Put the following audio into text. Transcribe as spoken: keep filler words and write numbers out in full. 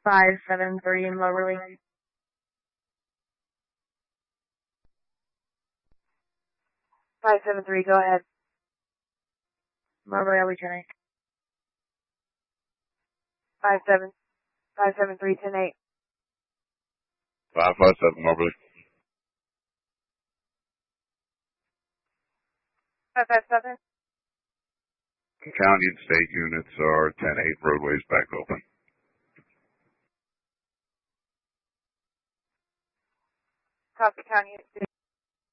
five seven three in Moberly. five seven three, go ahead. Moberly, I'll return it. five seven, five seven three, ten eight. five five seven, Moberly. five five seven. County and state units are ten eight, roadways back open. Copy, County and state.